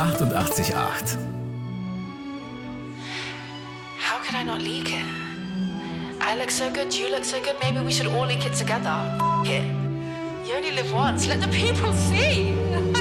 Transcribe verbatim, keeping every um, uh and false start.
achtundachtzig Komma acht. How could I not leak it? I look so good, you look so good, maybe we should all leak it together. F it. You only live once, let the people see.